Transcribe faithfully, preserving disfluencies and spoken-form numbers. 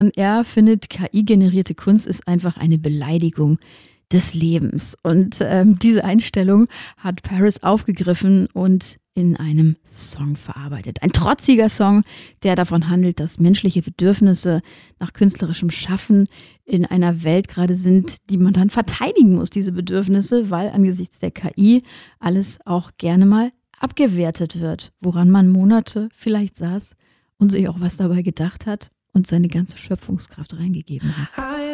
Und er findet, K I-generierte Kunst ist einfach eine Beleidigung des Lebens. Und ähm, diese Einstellung hat Paris aufgegriffen und in einem Song verarbeitet. Ein trotziger Song, der davon handelt, dass menschliche Bedürfnisse nach künstlerischem Schaffen in einer Welt gerade sind, die man dann verteidigen muss, diese Bedürfnisse, weil angesichts der K I alles auch gerne mal abgewertet wird, woran man Monate vielleicht saß und sich auch was dabei gedacht hat und seine ganze Schöpfungskraft reingegeben hat.